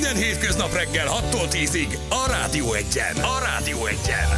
Minden hétköznap reggel 6-tól 10-ig a Rádió Egyen. A Rádió Egyen.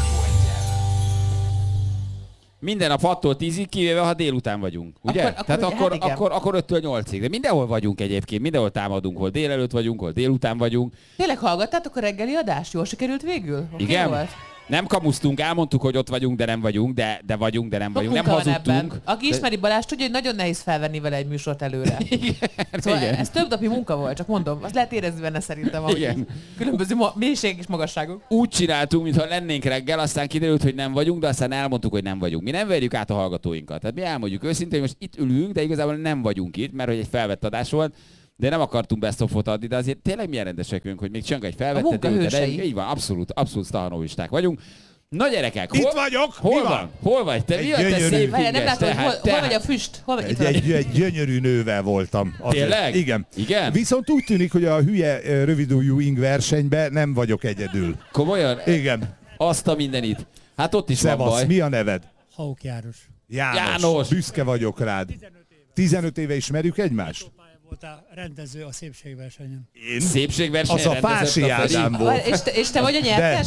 Minden nap 6-tól 10-ig, kivéve ha délután vagyunk, ugye? Akkor 5-től 8-ig. De mindenhol vagyunk egyébként, mindenhol támadunk, hol délelőtt vagyunk, hol délután vagyunk. Tényleg hallgattátok a reggeli adást? Jól sikerült végül? Igen? Volt? Nem kamusztunk, elmondtuk, hogy ott vagyunk, de nem vagyunk, de vagyunk, de nem vagyunk. Nem hazudtunk. Aki ismeri Balást, tudja, hogy nagyon nehéz felvenni vele egy műsort előre. Igen. Szóval Igen. ez több napi munka volt, csak mondom. Azt lehet érezni benne szerintem, ahogy Igen. különböző mélységek és magasságok. Úgy csináltunk, mintha lennénk reggel, aztán kiderült, hogy nem vagyunk, de aztán elmondtuk, hogy nem vagyunk. Mi nem verjük át a hallgatóinkat. Tehát mi elmondjuk őszintén, hogy most itt ülünk, de igazából nem vagyunk itt, mert hogy egy felvett adás volt. De nem akartunk best of-ot adni, de azért tényleg milyen rendesek vagyunk, hogy még csinálunk egy felvettet. Így van, abszolút sztahanovisten vagyunk. Na gyerekek, itt vagyok! Hol vagy? Te mi a te szép nem látom, hol vagy a füst? Egy gyönyörű nővel voltam. Tényleg? Igen. Viszont úgy tűnik, hogy a hülye rövidújú ing versenyben nem vagyok egyedül. Komolyan? Igen. Azt a mindenit. Hát ott is van baj. Mi a neved? Hauk János. János. Büszke vagyok rád. 15 éve ismerjük egymást? Voltál rendező a szépségversenyen. Én? Szépségversenyen az a Fási Ádám volt. És te vagy a nyertes?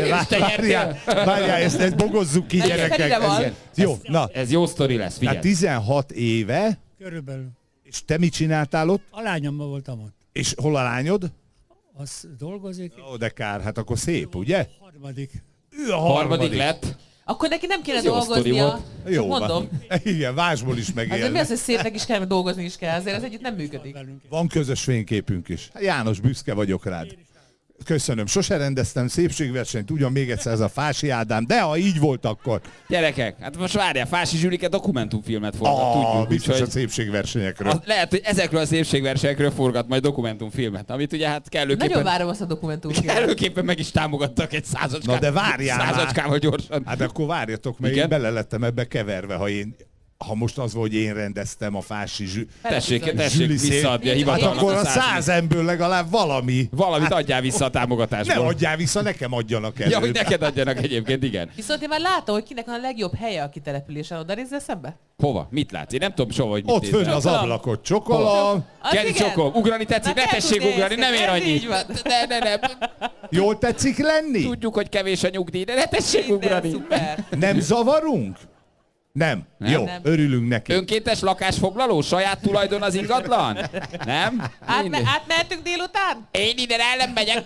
Várjál, ezt bogozzuk ki, gyerekek. Jó, na. Ez jó sztori lesz, figyelj. Hát 16 éve. Körülbelül. És te mit csináltál ott? A lányommal voltam ott. És hol a lányod? Az dolgozik. Ó, de kár, hát akkor szép, ugye? Harmadik. Ő a harmadik lett. Akkor neki nem kéne Ez jó dolgoznia. Jó, mondom. Igen, vásból is megélni. Azért mi az, hogy szépnek is kell, meg dolgozni is kell, azért ez együtt nem működik. Van közös fényképünk is. János, büszke vagyok rád. Köszönöm. Sose rendeztem szépségversenyt, ugyan még egyszer ez a Fási Ádám, de ha így volt, akkor... Gyerekek, hát most várjál, Fási Zsülike dokumentumfilmet forgat, tudjuk. Biztos a szépségversenyekről. Lehet, hogy ezekről a szépségversenyekről forgat majd dokumentumfilmet, amit ugye hát kellőképpen... Nagyon várom azt a dokumentumfilmet. Kellőképpen meg is támogattak egy százacskával. Na de várjál már! Százacskával gyorsan. Hát akkor várjatok, mert én bele lettem ebbe keverve, ha most az volt, hogy én rendeztem a Fási Tessék visszaadni a hivatalnak. Hát akkor a 100 emből legalább valami. Valamit adjál vissza a támogatásból. Ne adjál vissza, nekem adjanak előtt. Ja, hogy neked adjanak egyébként, igen. Viszont én már látom, hogy kinek van a legjobb helye a kitelepülésen. Oda nézzel szembe? Hova? Mit látsz? Én nem tudom soha, hogy mit ott fönn az ablakot, csokolom. Kedi csokolom. Ugrani tetszik? Ne tessék ugrani, nem ér annyi. Ne. Jól tetszik lenni? Tudjuk, hogy kevés a nyugdíj, de ne tessék ugrani. Nem zavarunk? Nem. Jó, nem. Örülünk neki. Önkéntes lakásfoglaló? Saját tulajdon az ingatlan? Nem? Átmehetünk délután? Én ide el nem megyek.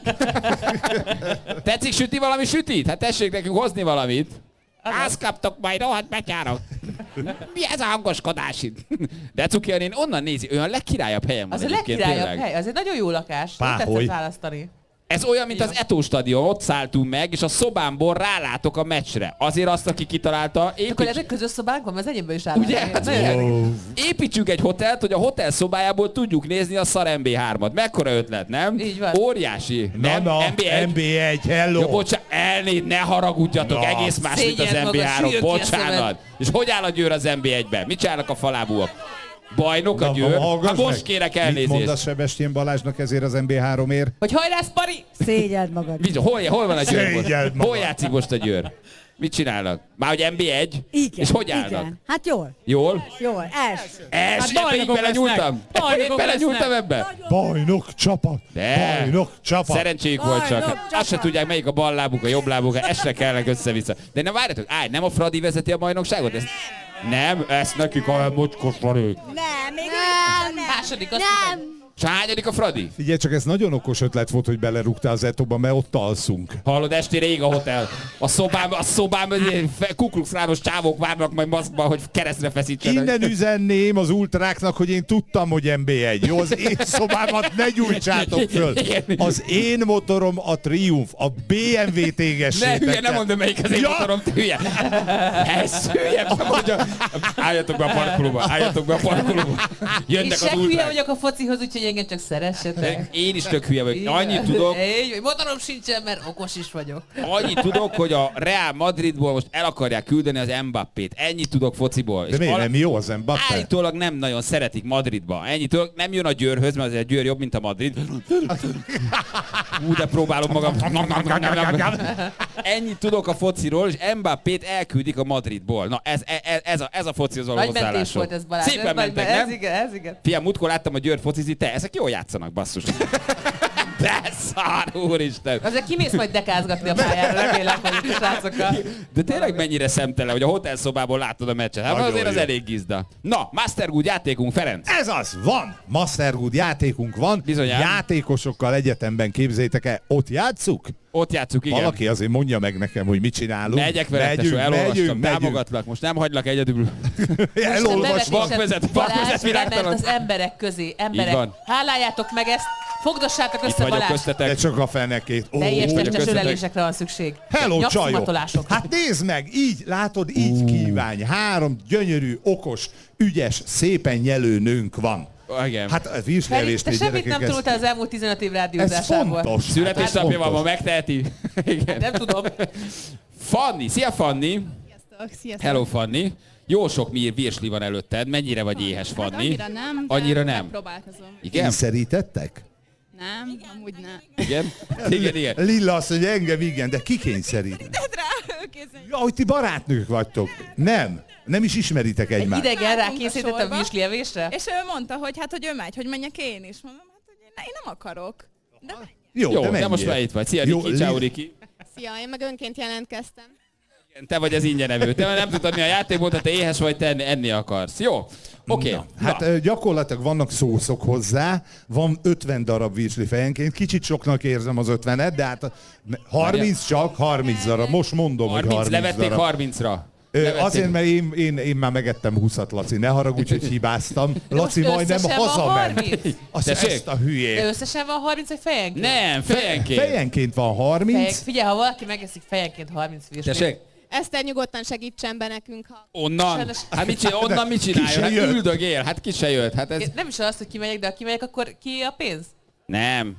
Tetszik süti valami sütit? Hát tessék nekünk hozni valamit. Azt kaptok, majd rohadt betyárok. Mi ez a hangoskodás itt? De Cuki, én onnan nézi, olyan legkirályabb helyen van. Az a legkirályabb hely, az egy nagyon jó lakás. Nem tetszett választani. Ez olyan, mint az Eto stadion, ott szálltunk meg, és a szobámból rálátok a meccsre. Azért azt, aki kitalálta... Akkor ezek közös szobánk van, az enyémben is áll. Ugye? Hát, építsünk egy hotelt, hogy a hotel szobájából tudjuk nézni a szar MB3-at. Mekkora ötlet, nem? Így van. Óriási. Nem, MB1, hello. Ja, bocsánat, ne haragudjatok, egész más, mint az MB3. Bocsánat. És hogy áll a Győr az MB1-ben? Mit csinálnak a falábúak? Bajnok a Győr? Hát most kérek elnézést. Mit mondasz Sebestyén Balázsnak ezért az MB3-ért? Hogy hajrász, Pari! Szégyeld magad. Hol van a Győr Szégyeld most? Hol játszik most a Győr? Mit csinálnak? Már hogy MB1? Igen, és hogy állnak? Igen. Hát jól. Jól? Jól, első. Ebbe így belenyúltam? Én belenyúltam ebbe? Bajnok csapat! De. Bajnok csapat! Szerencséjük volt csak. Azt se tudják, melyik a bal lábuk, a jobb lábuk, ezt se kellnek össze-vissza. De nem várjatok, nem a Fradi vezeti a bajnokságot? Nem, ezt nekik a mocskos Fradi. Nem, még nem. Második, azt nem. Hányadik a Fradi? Figyelj csak, ez nagyon okos ötlet volt, hogy belerúgtál az Etóba, mert ott alszunk. Hallod, estére ég a hotel. A szobám kukluxrános csávók várnak majd maszkban, hogy keresztre feszítsenek. Innen üzenném az ultráknak, hogy én tudtam, hogy MB1. Jó, az én szobámat ne gyújtsátok föl. Az én motorom a Triumph, a BMW tégessétek. Ne hülye, nem mondom, melyik az én motorom, te hülye. Ez hülye. Álljatok be a parkolóba, Jönnek az ultrák. És hülye vagyok a focihoz, úgyhogy engem csak szeressetek. Én is tök hülye vagyok. Annyit tudok... Motorom sincsen, mert okos is vagyok. Annyit tudok, hogy a Real Madridból most el akarják küldeni az Mbappét. Ennyit tudok fociból. De miért nem jó az Mbappé? Állítólag nem nagyon szeretik Madridba. Ennyit tudok, nem jön a Győrhöz, mert azért a Győr jobb, mint a Madrid. De próbálom magam. Ennyit tudok a fociról, és Mbappét elküldik a Madridból. Na ez a focihoz való hozzáállások. Nagy mentés volt ez, Balázs. Szépen mentek, nem? Ez igen. Fiam, múltkor láttam a Győr focizni, ezek jól játszanak, basszus. De szár, úristen. Azért kimész majd dekázgatni a pályára, remélem, hogy a srácokkal. De tényleg mennyire szemtelen, hogy a hotelszobából látod a meccset. Hát Nagyon azért az jó. elég gizda. Na, Mastergood játékunk, Ferenc. Ez az, van! Mastergood játékunk van. Bizonyám. Játékosokkal egyetemben, képzeljétek el, ott játsszuk? Ott játsszuk, igen. Valaki azért mondja meg nekem, hogy mit csinálunk. Megyek veled, tesó, elolvastam, támogatlak, most nem hagylak egyedül. Elolvasva. Vakvezet, Balázs világtalan. bement az emberek közé. Így Emberek, van. háláljátok meg ezt, fogdossátok Itt össze vagyok Balázs. De köztetek. csak a fenekét. Teljes vagyok testes köztetek. ölelésekre van szükség. Hello, csajok! Nyakszimatolások. Hát nézd meg, így, látod, így kívánj. 3 gyönyörű, okos, ügyes, szépen nyelő nőnk van. Igen. Hát a Feri, vízlevésnél te semmit nem gyerekek, tanultál az elmúlt 15 év ez rádiózásából. fontos. Születésnapja van, ma fontos. megteheti. Igen. Nem tudom. Fanni, szia Fanni. Sziasztok. Hello Fanni. Jó sok virsli van előtted, mennyire vagy éhes Hát Fanni? annyira nem, de Annyira nem? megpróbálkozom. Igen? Kényszerítettek? Nem, amúgy nem. Igen? Igen, igen. Lilla azt mondja, engem igen, de ki kényszerít? Rá, kézzel. Ja, hogy ti barátnők vagytok. Nem is ismeritek Egy egymást. idegen Álltunk a rákészített a sorba. virslievésre? És ő mondta, hogy hát, hogy ő megy, hogy menjek én is. Mondom, hát, hogy én nem akarok. De menj. Jó, Jó, de de most menjél. már itt vagy. Szia Jó, Riki, ciao Riki. Szia, én meg önként jelentkeztem. Igen, te vagy az ingyenevő. Te nem tudod, mi a játékmód, te éhes vagy, te enni akarsz. Jó? Oké. Na, hát gyakorlatilag vannak szószok hozzá, van 50 darab virsli fejenként, kicsit soknak érzem az 50-et, de hát 30 csak, 30 darab, most mondom, hogy 30, 30 levették darab. 30-ra. Azért, mert én már megettem 20-at, Laci, ne haragudj, hogy hibáztam. Laci most majdnem összesen van hazament. 30? Tessék? Ezt a De hülyét. összesen van 30 vagy fejenként? Nem, fejenként. Fejenként van 30. Figyelj, ha valaki megeszik fejenként 30 virslit. Tessék? Eszter, nyugodtan segítsen be nekünk, ha... Onnan? Sajnos- Hát onnan mit Ki csinálja? se Hát jött. üldögél, hát ki se jött. Hát ez... Én nem is az, hogy kimegyek, de ha kimegyek, akkor ki a pénz? Nem.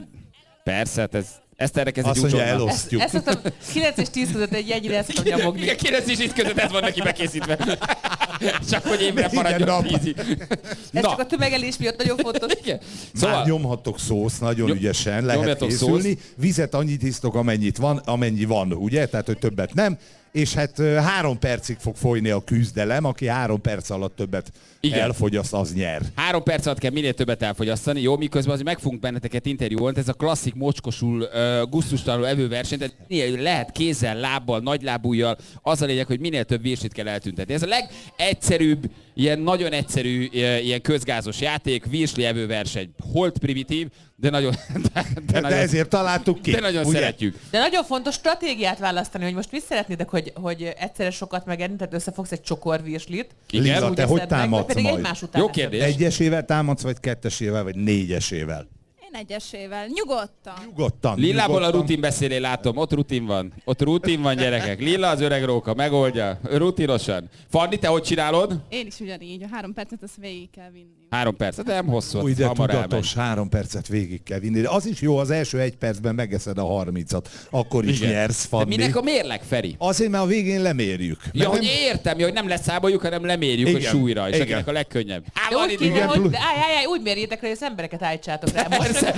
Persze, hát ez erre kezd egy Azt mondja, úcsonna. elosztjuk. Ezt szoktam, 9 és 10 között egy jegyre ezt tudom nyomogni. Igen, 9 és 10 között ez van neki bekészítve. Csak hogy évre Igen, maradjon nap. 10-ig. Ez csak a tömegelés miatt nagyon fontos. Igen. Szóval Szóval, nyomhattok szósz, nagyon ügyesen lehet nyomjatok készülni. Vizet annyit isztok, amennyi van, ugye? Tehát, hogy többet nem. És hát 3 percig fog folyni a küzdelem, aki 3 perc alatt többet Igen. elfogyaszt, az nyer. 3 perc alatt kell minél többet elfogyasztani, jó? Miközben azért meg fogunk benneteket interjúolni, ez a klasszik mocskosul, gusztustalanul evőverseny, tehát minél lehet kézzel, lábbal, nagylábújjal, az a lényeg, hogy minél több virslit kell eltüntetni. Ez a legegyszerűbb, ilyen nagyon egyszerű, ilyen közgázos játék, virsli evőverseny. Holt primitív, de nagyon, De ezért találtuk ki. de nagyon ugye? szeretjük. De nagyon fontos stratégiát választani, hogy most mit szeretnétek, hogy egyszerre sokat megenni, tehát összefogsz egy csokor virslit. Igen, Lilla, úgy te hogy eszed meg, vagy támadsz pedig majd? egymás után Jó eszed. kérdés. Egyesével támadsz, vagy kettesével, vagy négyesével? Én egyesével. Nyugodtan. Nyugodtan. Lillából a nyugodtan. rutin beszélé látom, ott rutin van. Ott rutin van, gyerekek. Lilla az öreg róka, megoldja. Rutinosan. Fanni, te hogy csinálod? Én is ugyanígy. A 3 percet azt végig kell vinni. 3 percet, nem hosszú. Új, de hamar elmegy. tudatos, 3 percet végig kell vinni. De az is jó, az első 1 percben megeszed a 30-at. Akkor is Igen. nyersz, De Fanni. minek a mérleg, Feri? Azért, mert a végén lemérjük. Ja, Mert hogy értem, hogy nem leszámoljuk, hanem lemérjük Igen. a súlyra, és Igen. akinek a legkönnyebb. De úgy kéne, Igen, hogy plusz- de állj, úgy mérjétek, hogy az embereket állítsátok rá. Most.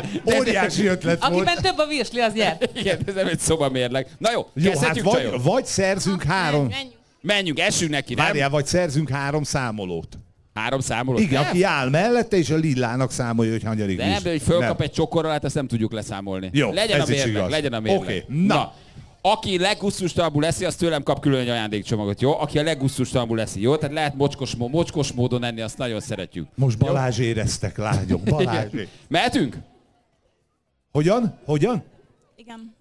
óriási ötlet volt. Akiben több a virsli, az nyer. Igen, ez nem egy szobamérleg. Na jó, Jó, hát kezdhetjük, csajok. vagy szerzünk 3... Menjünk. Menjünk, essünk neki, nem? Várjál, vagy szerzünk 3 számolót. 3 számolót. Igen, Nem? aki áll mellette, és a Lillának számolja, hogy hanyadik De nem, is. de hogy fölkap Nem. egy csokorral, hát ezt nem tudjuk leszámolni. Jó, legyen ez a is mérleg, igaz. legyen a mérleg. Oké, na. Aki leggusztustalanabbul leszi, az tőlem kap külön egy ajándékcsomagot, jó? Aki a leggusztustalanabbul leszi, jó? Tehát lehet mocskos módon enni, azt nagyon szeretjük. Most Balázs éreztek, lányok. Balázs. Mehetünk? Hogyan? Igen.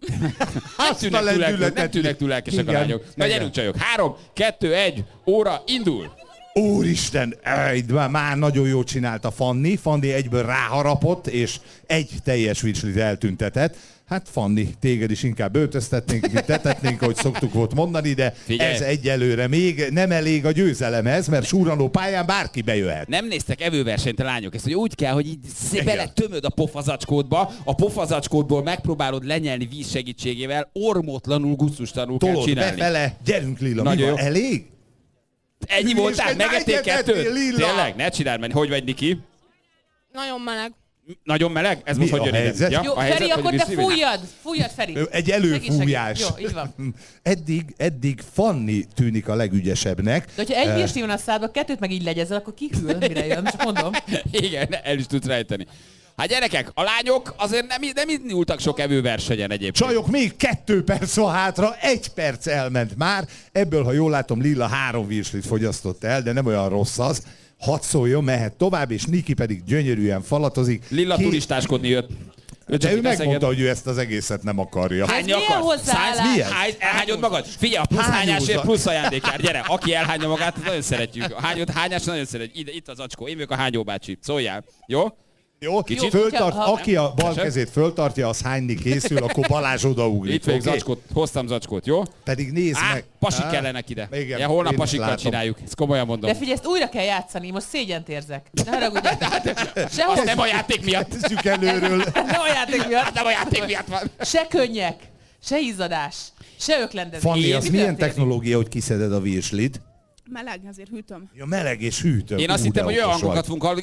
Nem tűnnek túl lelkesek a Igen, lányok. Na igen. gyerünk csajok, 3, 2, 1, óra, indul! Úristen, már nagyon jól csinálta Fanni. Fanni egyből ráharapott, és egy teljes virslit eltüntetett. Hát Fanni, téged is inkább öltöztetnénk, mint tetetnénk, ahogy szoktuk volt mondani, de Figyelj. ez egyelőre még nem elég a győzelemhez, mert súranó pályán bárki bejöhet. Nem néztek evőversenyt a lányok, ezt hogy úgy kell, hogy így Igen. beletömöd a pofazacskódba, a pofazacskódból megpróbálod lenyelni víz segítségével, ormótlanul, gusztustalanul kell Tolod csinálni. befele, gyerünk Lilla, Nagyon mi van? jó. Elég? Ennyi volt, tehát Hülyeskedj, megették egyet 2? ettél, Lilla! Tényleg? Ne csináld meg. Hogy vagy, Niki? Nagyon meleg. Nagyon meleg? Ez Mi most a hogy jön ide? helyzet? Jó, a Feri, akkor te hogy viszli- fújjad, Feri. Egy előfújás. Segíts. Jó, így van. Eddig Fanni tűnik a legügyesebbnek. De hogyha egy virsli van a szádba, 2 meg így legyezel, akkor kihűl, mire jön, csak mondom. Igen, el is tudsz rejteni. Hát gyerekek, a lányok azért nem indultak sok evőversenyen egyébként. Csajok, még 2 perc van hátra, 1 perc elment már. Ebből, ha jól látom, Lilla 3 virslit fogyasztott el, de nem olyan rossz az. Hadd szóljon, mehet tovább, és Niki pedig gyönyörűen falatozik. Lilla turistáskodni jött. De ő megmondta, hogy ő ezt az egészet nem akarja. Hány Ez milyen akarsz? hozzáállás? Elhányod magad? Figyelj, a plusz hányásért plusz ajándékár. Gyere, aki elhányja magát, azt nagyon szeretjük. A hányás nagyon szeretjük. Itt az acskó. Én vagyok a hányó bácsi. Szóljál. Jó? Jó, Kicsit? aki a bal kezét föltartja, az hányni készül, akkor Balázs odaugrik. Itt vagyok zacskót, hoztam zacskót, jó? Pedig nézd meg. Pasik kellenek ide. Igen, Ja, holnap én is pasikkal látom. csináljuk. Ezt komolyan mondom. De figyelj, ezt újra kell játszani, most szégyent érzek. Ne haragudj. Sehol Nem a játék miatt. Kezdjük előről. nem a játék miatt. Nem a játék miatt van. Se könnyek, se izzadás, se öklendezés. Fanni, az Mi milyen történik? technológia, hogy kiszeded a virslit? Meleg, azért hűtöm. Ja, meleg és hűtő. Én azt hittem, hogy olyan hangokat fogunk hallani.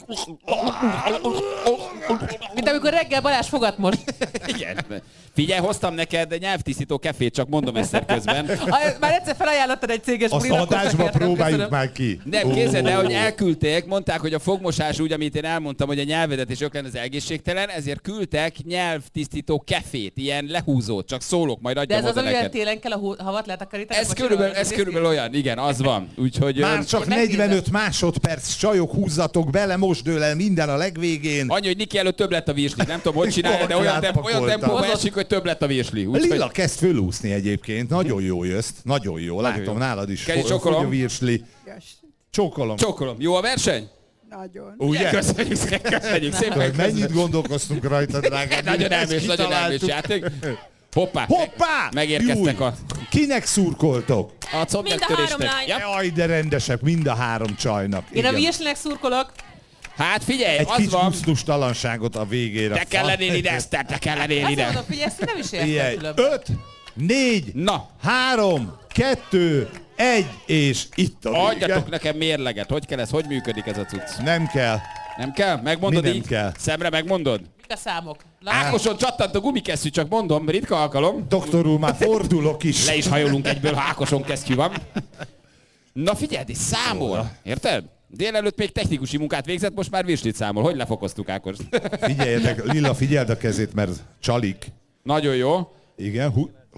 Mint amikor reggel Balázs fogat most. Igen. Figyelj, hoztam neked nyelvtisztító kefét, csak mondom egyszer közben. Már egyszer felajánlottad egy céges Azt bulit, akkor adásba megértem, próbáljuk köszönöm. már ki. Nem, képzeld el, hogy elküldték, mondták, hogy a fogmosás úgy, amit én elmondtam, hogy a nyelvedet és öklen az egészségtelen, ezért küldtek nyelvtisztító kefét, ilyen lehúzót, csak szólok, majd De adjam ez az, oda amivel neked. télen kell a havat letakarítani? Ez körülbelül olyan, igen, az van. Úgyhogy Már csak Én 45 másodperc, csajok, húzzatok bele, most dől el minden a legvégén. annyi, hogy Niki előtt több lett a virsli. Nem tudom, hogy csinálja, de olyan tempóban esik, hogy több lett a virsli. Lilla kezd fölúszni egyébként, nagyon jó jössz, nagyon jó. Látom, jó. nálad is Keri, fogy csókolom. a virsli. Csókolom. Csókolom. Jó a verseny? Nagyon. Ugye? Köszönjük szépen. Mennyit gondolkoztunk rajta, drágám? Nagyon Ezt elmés kitaláltuk. játék. Hoppá! Hoppá! Megérkeztek Júj! Kinek szurkoltok? a combnak Mind a három törésnek. lány. Ja. Jaj, de rendesek, mind a 3 csajnak. Én a Igen. virslinek szurkolok. Hát figyelj, Egy az kis van. gusztustalanságot a végére. Te kell lennél ide, Eszter, te kell lennél Azt ide. mondom, hogy ezt nem is értem Figyelj, különben. 5, 4, Na, 3, 2, 1, és itt a vége. adjatok nekem mérleget. Hogy kell ez? Hogy működik ez a cucc? Nem kell. Nem kell? Megmondod Mi nem így? kell? Szemre megmondod? Mik a számok? Ákoson csattant a gumikesztyű, csak mondom, ritka alkalom. Doktor úr, már fordulok is. Le is hajolunk egyből, ha Ákoson kesztyű van. Na figyelj, és számol. Érted? Délelőtt még technikusi munkát végzett, most már virslit számol. Hogy lefokoztuk Ákost? Figyeljetek, Lilla, figyeld a kezét, mert csalik. Nagyon jó. Igen,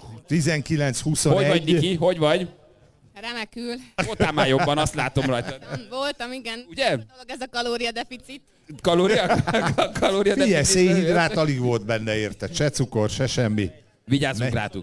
19-21. Hogy vagy, Niki? Hogy vagy? Remekül. Voltál már jobban, azt látom rajta. Voltam, igen. Ugye? Dolog ez a kalóriadeficit. Kalória Figyelj, deficit. szénhidrát alig volt benne, érted? Se cukor, se semmi. Vigyázzunk rátuk.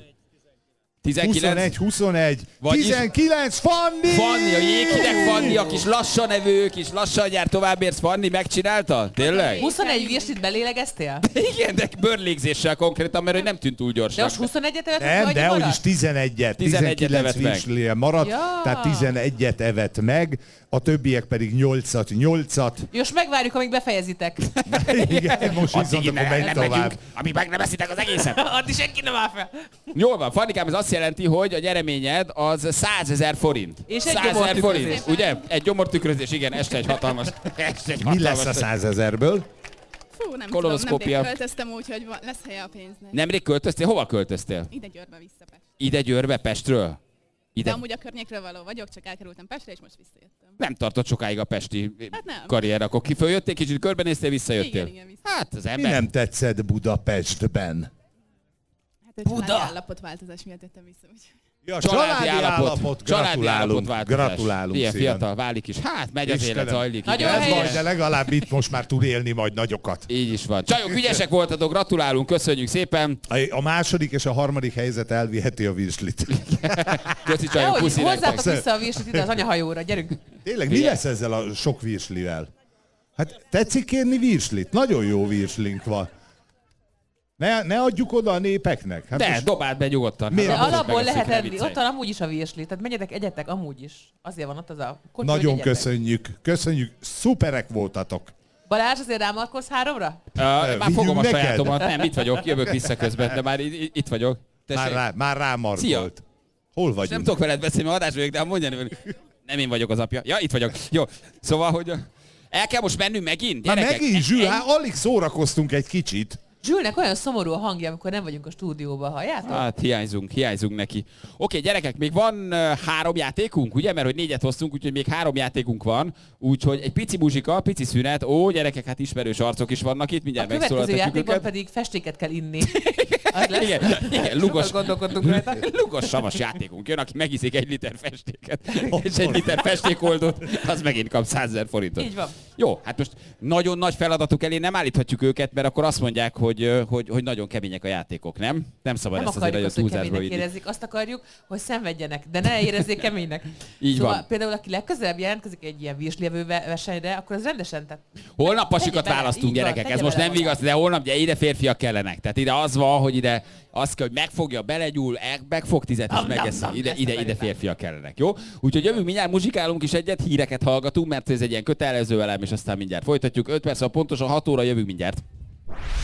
19. 21. Vagyis- 19, Fanni! Fanni, a jéghideg Fanni, a kis lassan evő, kis lassan jár továbbérsz Fanni, megcsinálta? Tényleg? 21 virslit belélegeztél? Igen, de bőrlégzéssel konkrétan, mert hogy nem tűnt túl De gyorsan. most 21-et evett, Nem, vagy de hogy is maradt? 11-et. 11-et 19 evett meg. virslie maradt, Ja. tehát 11-et evett meg, a többiek pedig 8-at. Most megvárjuk, amíg befejezitek. Igen, most Addig viszont akkor megy tovább. amíg meg nem eszitek az egészet. Addig senki nem áll fel. Jól van, Fannikám, ez azt jelenti, hogy a nyereményed az 100 000 forint. És egy 100 000 gyomortükrözés. forint, ugye? Egy gyomortükrözés, igen, este egy hatalmas. Este egy Mi lesz hatalmas- a 100 000-ből? Fú, nem Kolonoszkópia. tudom, nemrég költöztem úgy, hogy lesz helye a pénznek. Nemrég költöztél? Hova költöztél? Ide Győrbe vissza Pest. Ide Győrbe, Pestről? De Ide amúgy a környékről való vagyok, csak elkerültem Pestre, és most visszajöttem. nem tartott sokáig a pesti Hát nem. karrier, akkor kiföljöttél, kicsit körbenéztél, visszajöttél. Igen, vissza. Hát az Mi ember. nem tetszett Budapestben? Hát egy családi állapotváltozás miatt jöttem vissza. Úgyhogy. Ja, Családi állapot Gratulálunk. változás. Gratulálunk Ilyen szépen. fiatal válik is. Hát megy az Istenem. élet, zajlik. Nagyon igen. Ez helyes. baj, de legalább itt most már tud élni majd nagyokat. Így is van. Csajok, ügyesek voltatok, gratulálunk, köszönjük szépen. A második és a harmadik helyzet elviheti a virslit. Köszi csajok, Dehogy, puszi hozzátok nektek. vissza a virslit ide az anyahajóra, gyerünk. Tényleg, mi lesz ezzel a sok virslivel? Hát tetszik kérni virslit? Nagyon jó virslink van. Ne adjuk oda a népeknek. Hát De, most dobáld be nyugodtan. Miért? De Hát, alapból megesszük, lehet ne enni, viccelj. ott van amúgy is a virsli, tehát menjetek, egyetek amúgy is. Azért van ott az a kocsi, hogy nagyon egyetek. köszönjük. Köszönjük, szuperek voltatok. Balázs, azért rámarkolsz 3-ra? Már Vigyünk fogom a neked? sajátomat, nem, itt vagyok, jövök vissza közben, de már itt vagyok. Tessék. Már rámarkolt. Szia. Hol Nem vagyunk? tudok veled beszélni, mert adás vagyok, de mondjani, hogy nem én vagyok az apja. Ja, itt vagyok. Jó, szóval, hogy el kell most mennünk megint? Már Gyerekek, megint, Zsül, hát alig szórakoztunk egy kicsit. Zsülnek olyan szomorú a hangja, amikor nem vagyunk a stúdióban, halljátok? Hát hiányzunk neki. Oké, gyerekek, még van 3 játékunk, ugye? Mert hogy 4-et hoztunk, úgyhogy még 3 játékunk van. Úgyhogy egy pici muzsika, pici szünet. Ó, gyerekek, hát ismerős arcok is vannak itt, mindjárt a következő megszólaltatjuk játékban őket. pedig festéket kell inni. Az lesz. Igen, Sokat gondolkodtunk rajta. lugos savas játékunk jön, aki megiszik 1 liter festéket, és 1 liter festékoldót, az megint kap 100 000 forintot. Így van. Jó, hát most nagyon nagy feladatuk elé nem állíthatjuk őket, mert akkor azt mondják, hogy nagyon kemények a játékok, nem? Nem szabad Nem ezt azért akarjuk nagyon azt, hogy túlzásba keménynek vinni. érezzék, azt akarjuk, hogy szenvedjenek, de ne érezzék keménynek. Így szóval van. például, aki legközelebb jelentkezik egy ilyen virslevő versenyre, akkor az rendesen, tehát Holnap pasikat tegye bele, választunk, így van, gyerekek, tegye ez most bele nem magát. igaz, de holnap ugye ide férfiak kellenek. Tehát ide az van, hogy ide az kell, hogy megfogja, belegyúl, megfog 10-et és megeszi. Ide férfiak kellenek, jó? Úgyhogy jövünk mindjárt, muzsikálunk is egyet, híreket hallgatunk, mert ez egy ilyen kötelező elem, és aztán mindjárt folytatjuk. 5 perc, pontosan 6 óra jövünk mindjárt.